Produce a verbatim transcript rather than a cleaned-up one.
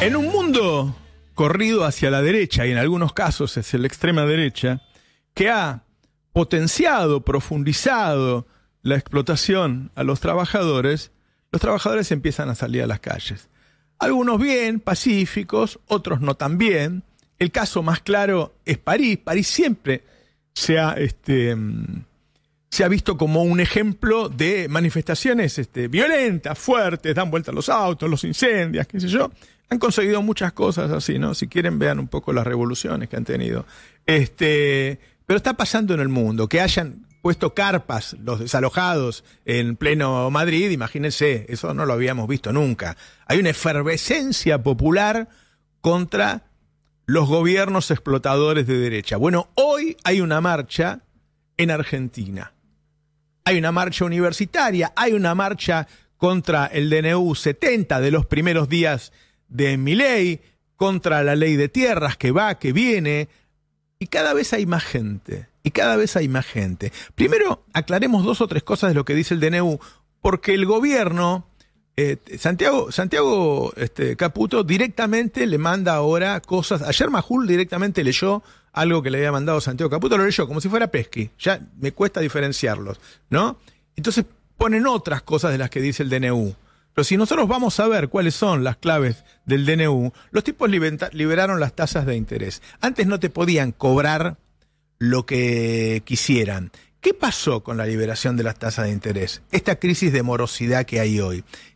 En un mundo corrido hacia la derecha, y en algunos casos hacia la extrema derecha, que ha potenciado, profundizado la explotación a los trabajadores, los trabajadores empiezan a salir a las calles. Algunos bien, pacíficos, otros no tan bien. El caso más claro es París. París siempre se ha, este, se ha visto como un ejemplo de manifestaciones este, violentas, fuertes, dan vuelta los autos, los incendios, qué sé yo. Han conseguido muchas cosas así, ¿no? Si quieren, vean un poco las revoluciones que han tenido. Este, pero está pasando en el mundo, que hayan puesto carpas los desalojados en pleno Madrid, imagínense, eso no lo habíamos visto nunca. Hay una efervescencia popular contra los gobiernos explotadores de derecha. Bueno, hoy hay una marcha en Argentina. Hay una marcha universitaria, hay una marcha contra el D N U setenta de los primeros días de Milei, contra la ley de tierras que va, que viene, y cada vez hay más gente, y cada vez hay más gente. Primero, aclaremos dos o tres cosas de lo que dice el D N U, porque el gobierno, eh, Santiago, Santiago este, Caputo directamente le manda ahora cosas. Ayer Majul directamente leyó algo que le había mandado Santiago Caputo, lo leyó como si fuera Pesky, ya me cuesta diferenciarlos, ¿no? Entonces ponen otras cosas de las que dice el D N U. Pero si nosotros vamos a ver cuáles son las claves del D N U, los tipos liberaron las tasas de interés. Antes no te podían cobrar lo que quisieran. ¿Qué pasó con la liberación de las tasas de interés? Esta crisis de morosidad que hay hoy.